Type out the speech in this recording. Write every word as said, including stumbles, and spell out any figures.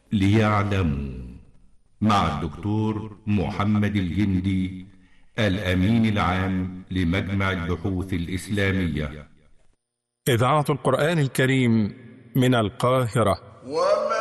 ليعلموا، مع الدكتور محمد الجندي، الأمين العام لمجمع البحوث الإسلامية. إذاعة القرآن الكريم من القاهرة.